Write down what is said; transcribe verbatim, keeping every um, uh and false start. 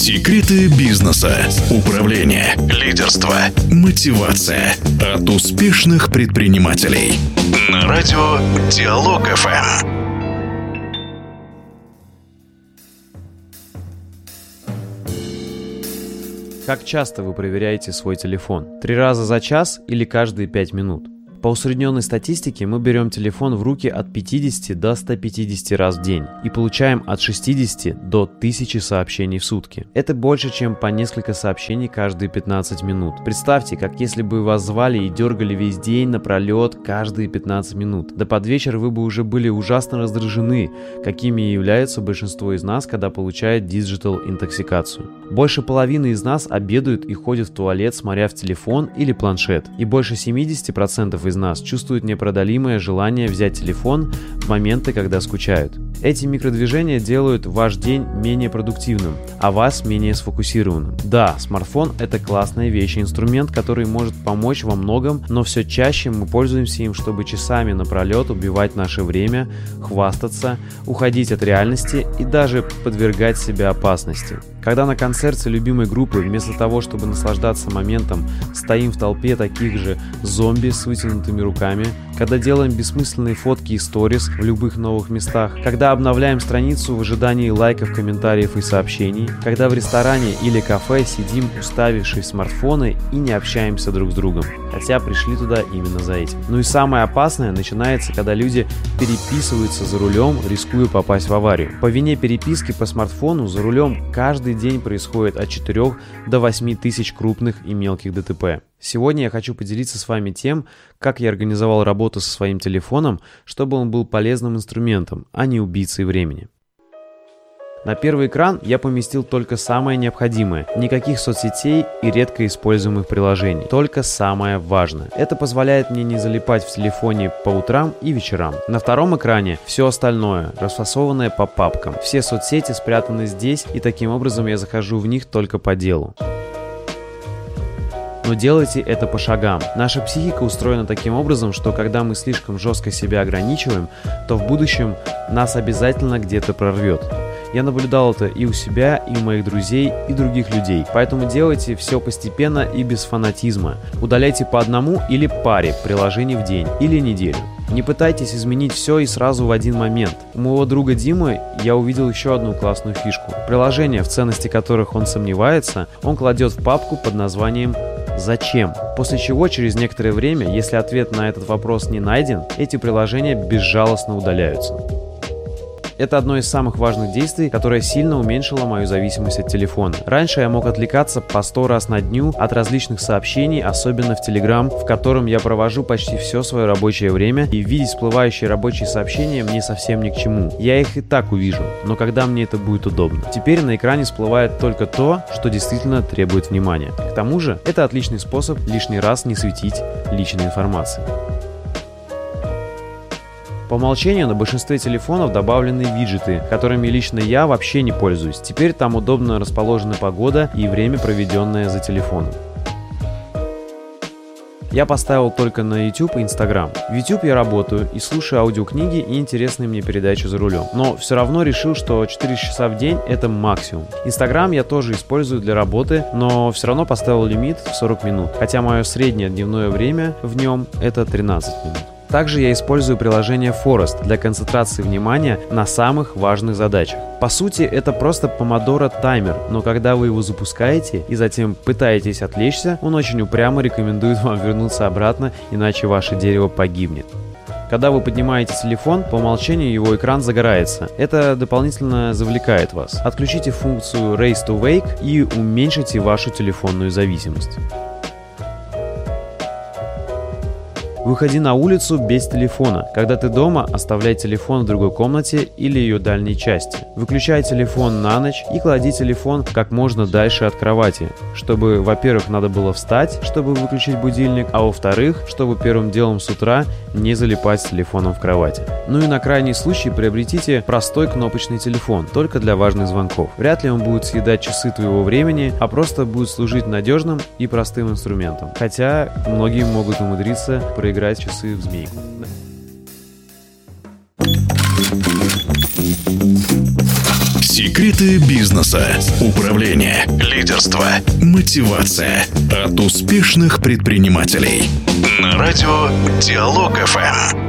Секреты бизнеса, управления, лидерства, мотивация от успешных предпринимателей. На радио Диалог эф эм. Как часто вы проверяете свой телефон? Три раза за час или каждые пять минут? По усредненной статистике мы берем телефон в руки от пятидесяти до ста пятидесяти раз в день и получаем от шестидесяти до тысячи сообщений в сутки. Это больше, чем по несколько сообщений каждые пятнадцать минут. Представьте, как если бы вас звали и дергали весь день напролет каждые пятнадцать минут. Да под вечер вы бы уже были ужасно раздражены, какими и являются большинство из нас, когда получают диджитал-интоксикацию. Больше половины из нас обедают и ходят в туалет, смотря в телефон или планшет, и больше семьдесят процентов из из нас чувствуют непреодолимое желание взять телефон в моменты, когда скучают. Эти микродвижения делают ваш день менее продуктивным, а вас менее сфокусированным. Да, смартфон — это классная вещь и инструмент, который может помочь во многом, но все чаще мы пользуемся им, чтобы часами напролет убивать наше время, хвастаться, уходить от реальности и даже подвергать себя опасности. Когда на концерте любимой группы вместо того, чтобы наслаждаться моментом, стоим в толпе таких же зомби с вытянутыми руками, когда делаем бессмысленные фотки и сторис в любых новых местах, когда обновляем страницу в ожидании лайков, комментариев и сообщений, когда в ресторане или кафе сидим, уставившись в смартфоны и не общаемся друг с другом, хотя пришли туда именно за этим. Ну и самое опасное начинается, когда люди переписываются за рулем, рискуя попасть в аварию. По вине переписки по смартфону за рулем каждый день происходит от четырёх до восьми тысяч крупных и мелких ДТП. Сегодня я хочу поделиться с вами тем, как я организовал работу со своим телефоном, чтобы он был полезным инструментом, а не убийцей времени. На первый экран я поместил только самое необходимое, никаких соцсетей и редко используемых приложений, только самое важное. Это позволяет мне не залипать в телефоне по утрам и вечерам. На втором экране все остальное, расфасованное по папкам. Все соцсети спрятаны здесь, и таким образом я захожу в них только по делу. Но делайте это по шагам. Наша психика устроена таким образом, что когда мы слишком жестко себя ограничиваем, то в будущем нас обязательно где-то прорвет. Я наблюдал это и у себя, и у моих друзей, и других людей. Поэтому делайте все постепенно и без фанатизма. Удаляйте по одному или паре приложений в день или неделю. Не пытайтесь изменить все и сразу в один момент. У моего друга Димы я увидел еще одну классную фишку. Приложения, в ценности которых он сомневается, он кладет в папку под названием «Зачем?». После чего через некоторое время, если ответ на этот вопрос не найден, эти приложения безжалостно удаляются. Это одно из самых важных действий, которое сильно уменьшило мою зависимость от телефона. Раньше я мог отвлекаться по сто раз на дню от различных сообщений, особенно в Telegram, в котором я провожу почти все свое рабочее время, и видеть всплывающие рабочие сообщения мне совсем ни к чему. Я их и так увижу, но когда мне это будет удобно. Теперь на экране всплывает только то, что действительно требует внимания. К тому же, это отличный способ лишний раз не светить личной информацией. По умолчанию на большинстве телефонов добавлены виджеты, которыми лично я вообще не пользуюсь. Теперь там удобно расположена погода и время, проведенное за телефоном. Я поставил только на YouTube и Instagram. В YouTube я работаю и слушаю аудиокниги и интересные мне передачи за рулем. Но все равно решил, что четыре часа в день — это максимум. Instagram я тоже использую для работы, но все равно поставил лимит в сорок минут. Хотя мое среднее дневное время в нем — это тринадцать минут. Также я использую приложение Forest для концентрации внимания на самых важных задачах. По сути, это просто Pomodoro таймер, но когда вы его запускаете и затем пытаетесь отвлечься, он очень упрямо рекомендует вам вернуться обратно, иначе ваше дерево погибнет. Когда вы поднимаете телефон, по умолчанию его экран загорается. Это дополнительно завлекает вас. Отключите функцию Raise to Wake и уменьшите вашу телефонную зависимость. Выходи на улицу без телефона. Когда ты дома, оставляй телефон в другой комнате или ее дальней части. Выключай телефон на ночь и клади телефон как можно дальше от кровати, чтобы, во-первых, надо было встать, чтобы выключить будильник, а во-вторых, чтобы первым делом с утра не залипать с телефоном в кровати. Ну и на крайний случай приобретите простой кнопочный телефон, только для важных звонков. Вряд ли он будет съедать часы твоего времени, а просто будет служить надежным и простым инструментом. Хотя многие могут умудриться проиграть играть часы в змейку. Секреты бизнеса, управление, лидерство, мотивация от успешных предпринимателей. На радио Диалог эф эм.